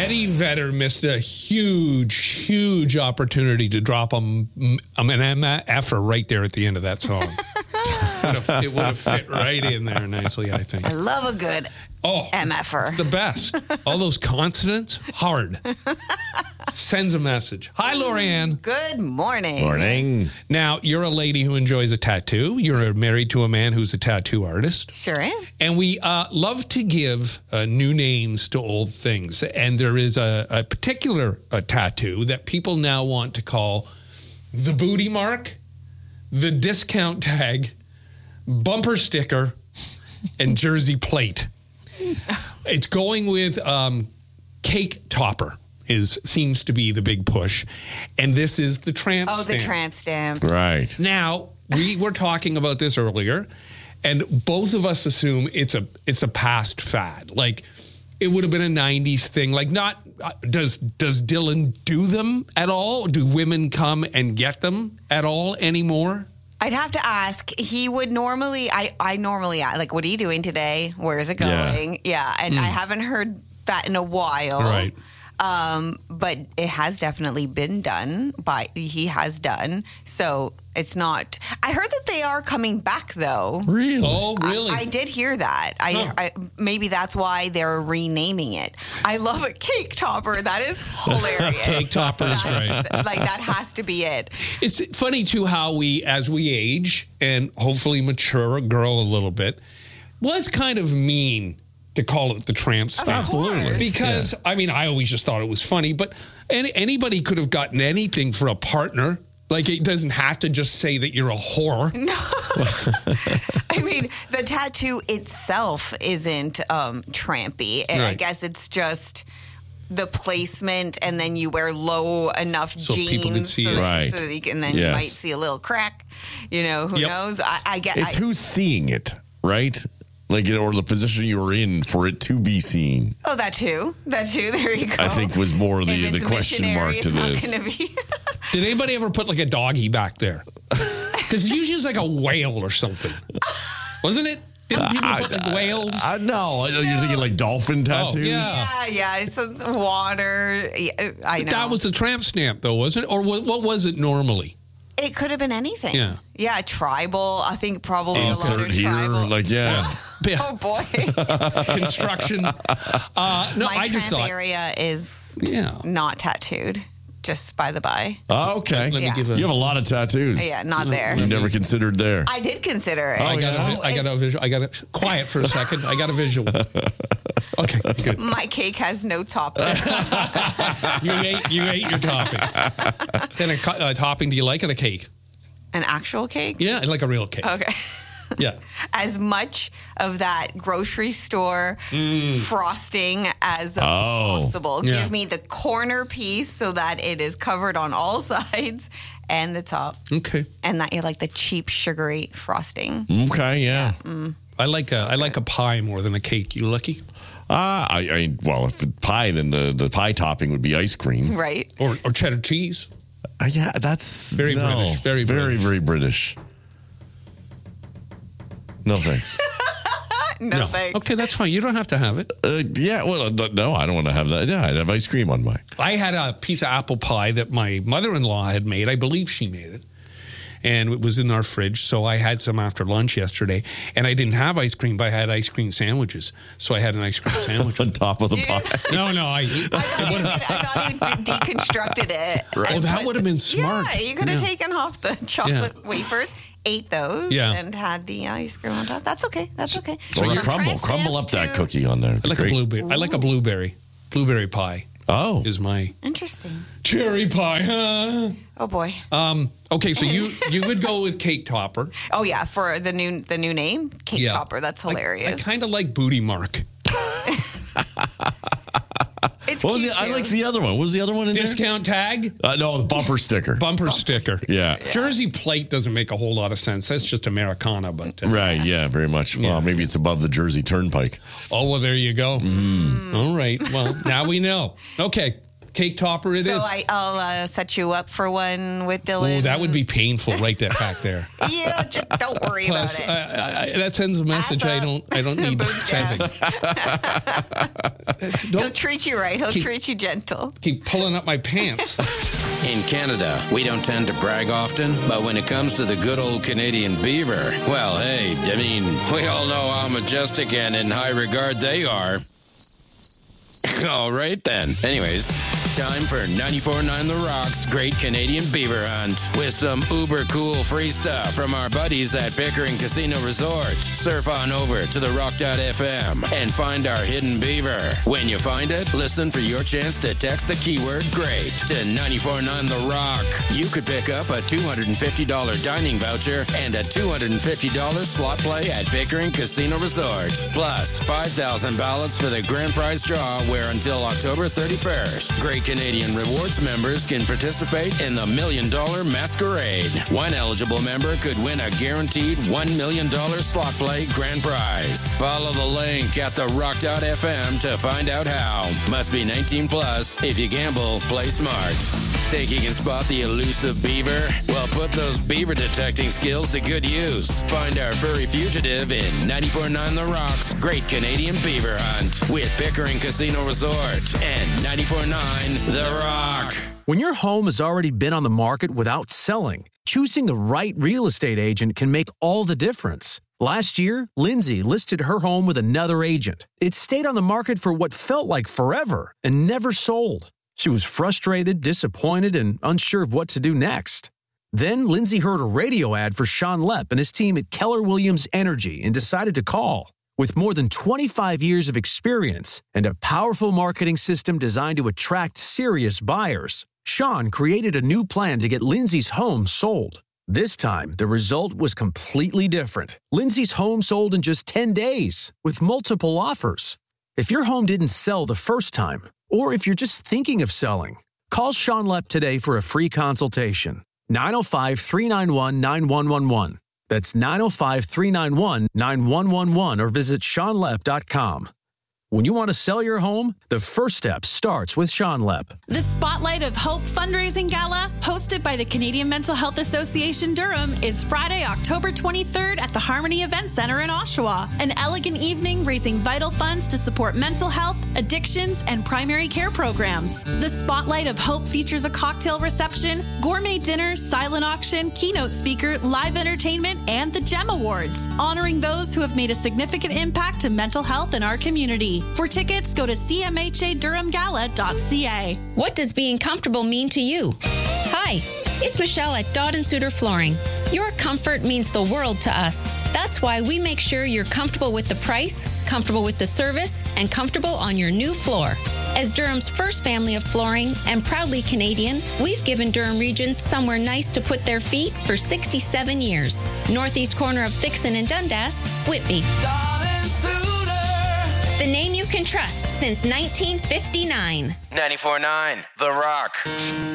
Eddie Vedder missed a huge opportunity to drop an MFer right there at the end of that song. It would have fit right in there nicely, I think. I love a good MFer. It's the best. All those consonants, hard. Sends a message. Hi, Lorianne. Good morning. Morning. Now, you're a lady who enjoys a tattoo. You're married to a man who's a tattoo artist. Sure am. And we love to give new names to old things. And there is a particular tattoo that people now want to call the booty mark, the discount tag, bumper sticker, and jersey plate. It's going with cake topper. Seems to be the big push. And this is the tramp stamp. Oh, the tramp stamp. Right. Now, we were talking about this earlier, and both of us assume it's a past fad. Like, it would have been a 90s thing. Like, not, does Dylan do them at all? Do women come and get them at all anymore? I'd have to ask. He would normally, I normally ask, like, what are you doing today? Where is it going? Yeah. And I haven't heard that in a while. Right. But it has definitely been done he has done. So it's not, I heard that they are coming back though. Really? Oh, really? I did hear that. I maybe that's why they're renaming it. I love a cake topper. That is hilarious. Cake topper is great. Like, that has to be it. It's funny, too, how as we age and hopefully mature, grow a little bit, was kind of mean to call it the tramp stamp. Absolutely. Because, I mean, I always just thought it was funny, but anybody could have gotten anything for a partner. Like, it doesn't have to just say that you're a whore. No. I mean, the tattoo itself isn't trampy. Right. I guess it's just the placement, and then you wear low enough So jeans people can see it. Right. so that and then you might see a little crack. You know, who knows? I get It's who's seeing it, right? Like, or the position you were in for it to be seen. Oh, that too. There you go. I think was more If the it's question mark to missionary, this. it's not gonna be. Did anybody ever put, like, a doggy back there? Because usually it's like a whale or something. Wasn't it? Didn't people put, like, whales? No, you're thinking like dolphin tattoos? Yeah. It's water. I know. That was the tramp stamp, though, wasn't it? Or what was it normally? It could have been anything. Yeah. Yeah, tribal. I think probably a lot Insert of here, tribal. like, yeah. Oh, boy. Construction. No, My I just tramp thought. area is Yeah. not tattooed, just by the by. Oh, okay. Let me Yeah. give You have a lot of tattoos. Yeah, not there. You never considered there. I did consider it. I got a visual. I got a quiet for a second. I got a visual. Okay, good. My cake has no topping. You ate your topping. Kind of topping do you like on a cake? An actual cake? Yeah, I like a real cake. Okay. Yeah. As much of that grocery store frosting as possible. Yeah. Give me the corner piece so that it is covered on all sides and the top. Okay. And that you like the cheap sugary frosting. Okay, yeah. I like a pie more than a cake. You lucky? Well, if it's pie, then the pie topping would be ice cream. Right. Or cheddar cheese. Yeah, that's Very British. Very British. very British. No thanks. No thanks. Okay, that's fine. You don't have to have it. Yeah, well, no, I don't want to have that. Yeah, I'd have ice cream on mine. I had a piece of apple pie that my mother-in-law had made. I believe she made it. And it was in our fridge, so I had some after lunch yesterday. And I didn't have ice cream, but I had ice cream sandwiches. So I had an ice cream sandwich. On top of the pie. No, I thought you deconstructed it. Right. Oh, that would have been smart. Yeah, you could have taken off the chocolate wafers, ate those, and had the ice cream on top. That's okay. That's okay. Or Your crumble up that cookie on there. I like a blueberry. I like a blueberry. Blueberry pie. Oh, is my interesting cherry pie? Huh? Oh boy. Okay, so you would go with cake topper. Oh yeah, for the new name, cake topper. That's hilarious. I kind of like booty mark. It's what was I like the other one. What was the other one in Discount tag? No, the bumper sticker. Bumper sticker. Yeah. Jersey plate doesn't make a whole lot of sense. That's just Americana, but right. Yeah, very much. Yeah. Well, maybe it's above the Jersey Turnpike. Oh well, there you go. All right. Well, now we know. Okay. Cake topper it So is. I'll set you up for one with Dylan. Oh, that would be painful right there, back there. Yeah, just don't worry Plus, about it. that sends a message. Ass I don't need Boobs down. something. He'll Don't treat you right. He'll treat you gentle. keep pulling up my pants. In Canada, we don't tend to brag often, but when it comes to the good old Canadian beaver, well, hey, I mean, we all know how majestic and in high regard they are. All right, then. Anyways, time for 94.9 The Rock's Great Canadian Beaver Hunt with some uber cool free stuff from our buddies at Pickering Casino Resort. Surf on over to therock.fm and find our hidden beaver. When you find it, listen for your chance to text the keyword GREAT to 94.9 The Rock. You could pick up a $250 dining voucher and a $250 slot play at Pickering Casino Resort. Plus, 5,000 ballots for the grand prize draw, where until October 31st, Great Canadian Rewards members can participate in the $1 Million Masquerade. One eligible member could win a guaranteed $1 million slot play grand prize. Follow the link at therock.fm to find out how. Must be 19 plus. If you gamble, play smart. Think you can spot the elusive beaver? Well, put those beaver detecting skills to good use. Find our furry fugitive in 94.9 The Rock's Great Canadian Beaver Hunt with Pickering Casino Resort and 94.9 The Rock. When your home has already been on the market without selling, choosing the right real estate agent can make all the difference. Last year, Lindsay listed her home with another agent. It stayed on the market for what felt like forever and never sold. She was frustrated, disappointed, and unsure of what to do next. Then Lindsay heard a radio ad for Sean Lepp and his team at Keller Williams Energy and decided to call. With more than 25 years of experience and a powerful marketing system designed to attract serious buyers, Sean created a new plan to get Lindsay's home sold. This time, the result was completely different. Lindsay's home sold in just 10 days with multiple offers. If your home didn't sell the first time, or if you're just thinking of selling, call Sean Lepp today for a free consultation. 905-391-9111. That's 905-391-9111 or visit SeanLepp.com. When you want to sell your home, the first step starts with Sean Lepp. The Spotlight of Hope fundraising gala, hosted by the Canadian Mental Health Association Durham, is Friday, October 23rd at the Harmony Event Center in Oshawa. An elegant evening raising vital funds to support mental health, addictions, and primary care programs. The Spotlight of Hope features a cocktail reception, gourmet dinner, silent auction, keynote speaker, live entertainment, and the GEM Awards, honoring those who have made a significant impact to mental health in our community. For tickets, go to cmhadurhamgala.ca. What does being comfortable mean to you? Hi, it's Michelle at Dodd & Suter Flooring. Your comfort means the world to us. That's why we make sure you're comfortable with the price, comfortable with the service, and comfortable on your new floor. As Durham's first family of flooring and proudly Canadian, we've given Durham Region somewhere nice to put their feet for 67 years. Northeast corner of Thixon and Dundas, Whitby. Dodd & Suter. The name you can trust since 1959. 94.9 The Rock.